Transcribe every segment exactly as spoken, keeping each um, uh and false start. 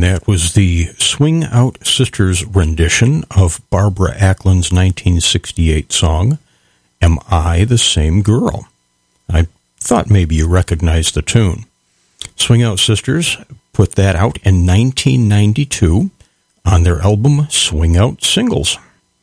And that was the Swing Out Sisters rendition of Barbara Ackland's nineteen sixty-eight song, Am I the Same Girl? I thought maybe you recognized the tune. Swing Out Sisters put that out in nineteen ninety-two on their album Swing Out Singles.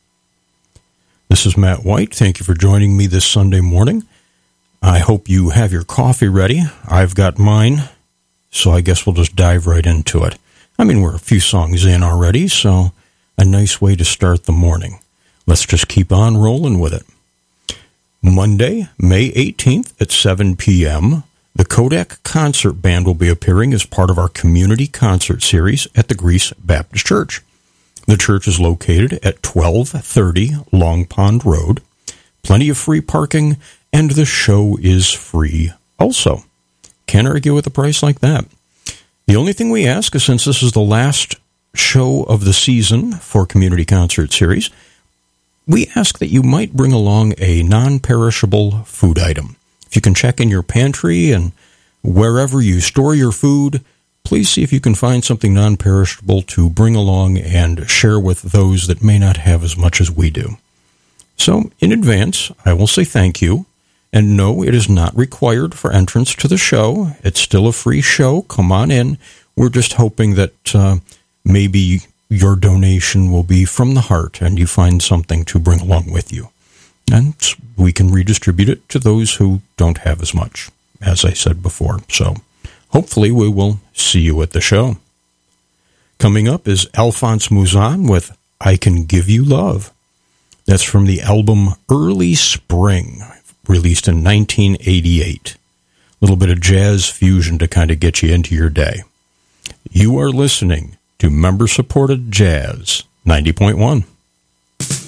This is Matt White. Thank you for joining me this Sunday morning. I hope you have your coffee ready. I've got mine, so I guess we'll just dive right into it. I mean, we're a few songs in already, so a nice way to start the morning. Let's just keep on rolling with it. Monday, May eighteenth at seven p.m., the Kodak Concert Band will be appearing as part of our community concert series at the Greece Baptist Church. The church is located at twelve thirty Long Pond Road. Plenty of free parking, and the show is free also. Can't argue with a price like that. The only thing we ask is, since this is the last show of the season for Community Concert Series, we ask that you might bring along a non-perishable food item. If you can check in your pantry and wherever you store your food, please see if you can find something non-perishable to bring along and share with those that may not have as much as we do. So, in advance, I will say thank you. And no, it is not required for entrance to the show. It's still a free show. Come on in. We're just hoping that uh, maybe your donation will be from the heart and you find something to bring along with you. And we can redistribute it to those who don't have as much, as I said before. So hopefully we will see you at the show. Coming up is Alphonse Mouzon with I Can Give You Love. That's from the album Early Spring, released in nineteen eighty-eight. A little bit of jazz fusion to kind of get you into your day. You are listening to member-supported Jazz ninety point one.